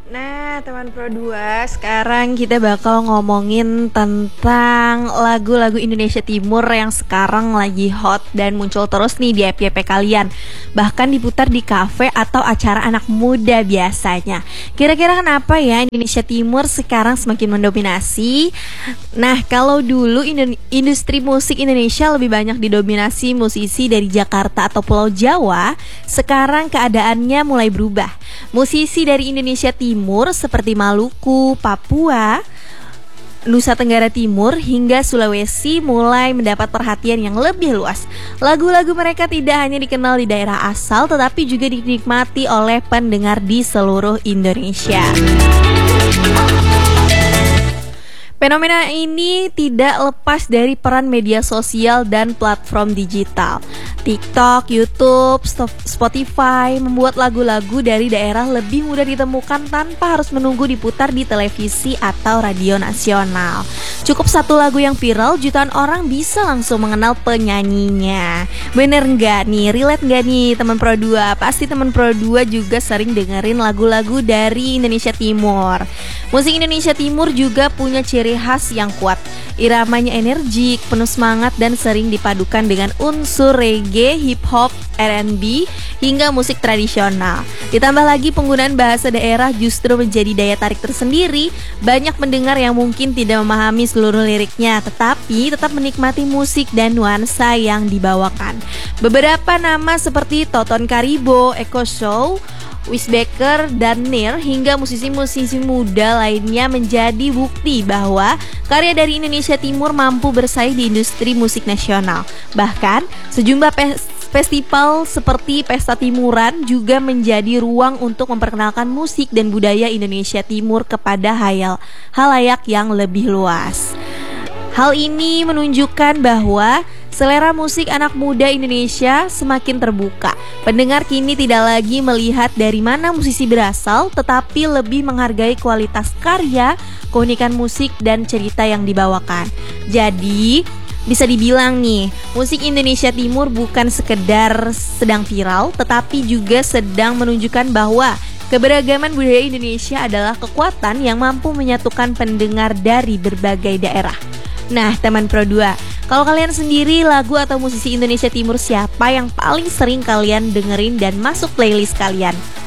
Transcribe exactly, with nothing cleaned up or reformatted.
Nah, teman Pro dua, sekarang kita bakal ngomongin tentang lagu-lagu Indonesia Timur yang sekarang lagi hot dan muncul terus nih di F Y P kalian. Bahkan diputar di kafe atau acara anak muda biasanya. Kira-kira kenapa ya Indonesia Timur sekarang semakin mendominasi? Nah, kalau dulu industri musik Indonesia lebih banyak didominasi musisi dari Jakarta atau Pulau Jawa, sekarang keadaannya mulai berubah. Musisi dari Indonesia Timur seperti Maluku, Papua, Nusa Tenggara Timur hingga Sulawesi mulai mendapat perhatian yang lebih luas. Lagu-lagu mereka tidak hanya dikenal di daerah asal tetapi juga dinikmati oleh pendengar di seluruh Indonesia. Fenomena ini tidak lepas dari peran media sosial dan platform digital. TikTok, YouTube, Spotify membuat lagu-lagu dari daerah lebih mudah ditemukan tanpa harus menunggu diputar di televisi atau radio nasional. Cukup satu lagu yang viral, jutaan orang bisa langsung mengenal penyanyinya. Bener nggak nih? Relate nggak nih teman Pro dua? Pasti teman Pro dua juga sering dengerin lagu-lagu dari Indonesia Timur. Musik Indonesia Timur juga punya ciri khas yang kuat. Iramanya energik, penuh semangat dan sering dipadukan dengan unsur reggae, hip hop, R and B hingga musik tradisional. Ditambah lagi penggunaan bahasa daerah justru menjadi daya tarik tersendiri. Banyak pendengar yang mungkin tidak memahami seluruh liriknya, tetapi tetap menikmati musik dan nuansa yang dibawakan. Beberapa nama seperti Toton Karibo, Eko Show, Wisbeker, dan Nir hingga musisi-musisi muda lainnya menjadi bukti bahwa karya dari Indonesia Timur mampu bersaing di industri musik nasional. Bahkan sejumlah pes- festival seperti Pesta Timuran juga menjadi ruang untuk memperkenalkan musik dan budaya Indonesia Timur kepada hayal halayak yang lebih luas. Hal ini menunjukkan bahwa selera musik anak muda Indonesia semakin terbuka. Pendengar kini tidak lagi melihat dari mana musisi berasal, tetapi lebih menghargai kualitas karya, keunikan musik, dan cerita yang dibawakan. Jadi, bisa dibilang nih, musik Indonesia Timur bukan sekedar sedang viral, tetapi juga sedang menunjukkan bahwa keberagaman budaya Indonesia adalah kekuatan yang mampu menyatukan pendengar dari berbagai daerah. Nah, teman Pro dua, kalau kalian sendiri lagu atau musisi Indonesia Timur siapa yang paling sering kalian dengerin dan masuk playlist kalian?